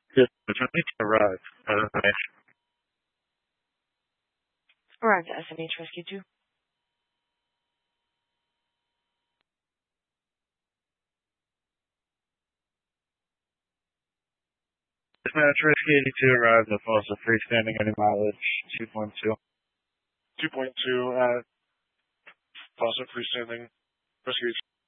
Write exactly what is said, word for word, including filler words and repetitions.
Good. Which one needs to arrive? Uh, Arrived at S M H Rescue two. Dispatch Rescue eighty-two arrived at Fossa freestanding any mileage two point two. two point two at Fossa freestanding rescue